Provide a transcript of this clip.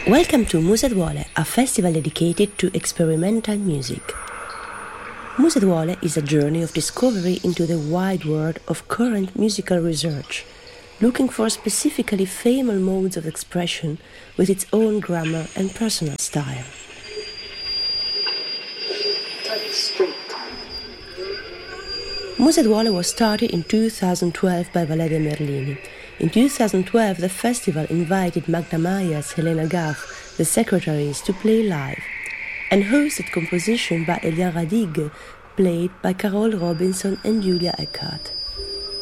Welcome to Museduole, a festival dedicated to experimental music. Museduole is a journey of discovery into the wide world of current musical research, looking for specifically famous modes of expression with its own grammar and personal style. Museduole was started in 2012 by Valeria Merlini. In 2012, the festival invited Magda Myers, Helena Gaff, the secretaries, to play live, and hosted composition by Eliane Radig, played by Carole Robinson and Julia Eckhardt.